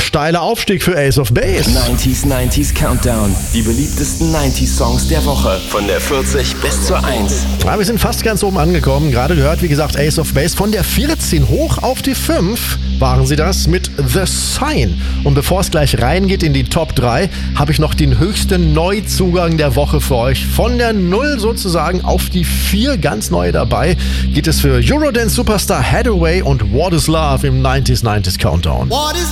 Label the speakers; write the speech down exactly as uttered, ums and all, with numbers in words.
Speaker 1: steiler Aufstieg für Ace of Base.
Speaker 2: neunzig neunzig Countdown. Die beliebtesten neunzig Songs der Woche. Von der vierzig bis zur eins.
Speaker 1: Ja, wir sind fast ganz oben angekommen. Gerade gehört, wie gesagt, Ace of Base von der vierzehn hoch auf die fünf. Waren sie das mit The Sign. Und bevor es gleich reingeht in die Top drei, habe ich noch den höchsten Neuzugang der Woche für euch. Von der null sozusagen auf die vier, ganz neu dabei, geht es für Eurodance Superstar Hathaway und What is Love im neunzig neunzig Countdown.